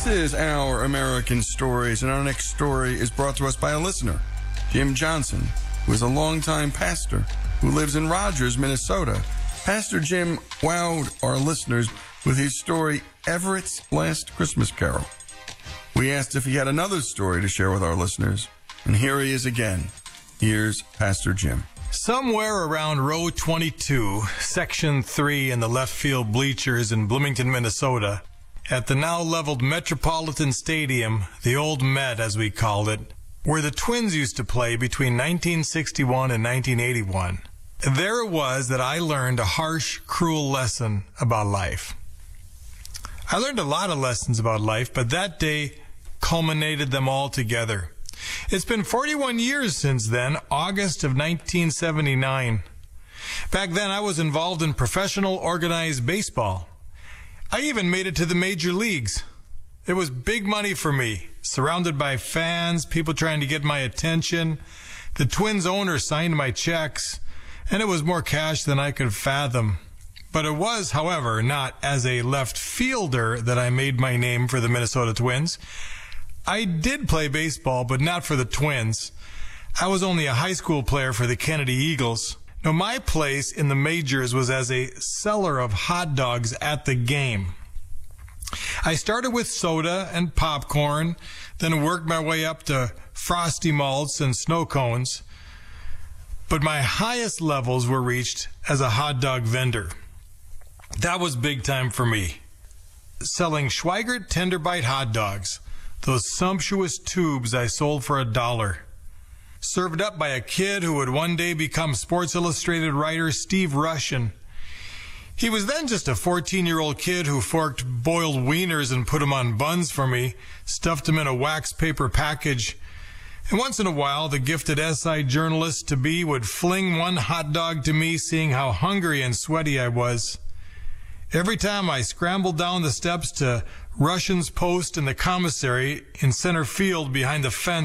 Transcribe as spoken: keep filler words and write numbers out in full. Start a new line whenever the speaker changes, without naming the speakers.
This is Our American Stories, and our next story is brought to us by a listener, Jim Johnson, who is a longtime pastor who lives in Rogers, Minnesota. Pastor Jim wowed our listeners with his story, Everett's Last Christmas Carol. We asked if he had another story to share with our listeners, and here he is again. Here's Pastor Jim.
Somewhere around row twenty-two, section three in the left field bleachers in Bloomington, Minnesota, at the now leveled Metropolitan Stadium, the old Met as we called it, where the Twins used to play between nineteen sixty-one and nineteen eighty-one. There it was that I learned a harsh, cruel lesson about life. I learned a lot of lessons about life, but that day culminated them all together. It's been forty-one years since then, August of nineteen seventy-nine. Back then, I was involved in professional organized baseball. I even made it to the major leagues. It was big money for me, surrounded by fans, people trying to get my attention. The Twins owner signed my checks, and it was more cash than I could fathom. But it was, however, not as a left fielder that I made my name for the Minnesota Twins. I did play baseball, but not for the Twins. I was only a high school player for the Kennedy Eagles. Now, my place in the majors was as a seller of hot dogs at the game. I started with soda and popcorn, then worked my way up to Frosty Malts and snow cones. But my highest levels were reached as a hot dog vendor. That was big time for me. Selling Schweigert Tender Bite hot dogs. Those sumptuous tubes I sold for a dollar. Served up by a kid who would one day become Sports Illustrated writer Steve Rushin. He was then just a fourteen-year-old kid who forked boiled wieners and put them on buns for me, stuffed them in a wax paper package. And once in a while, the gifted S I journalist-to-be would fling one hot dog to me, seeing how hungry and sweaty I was. Every time I scrambled down the steps to Russian's post in the commissary in center field behind the fence,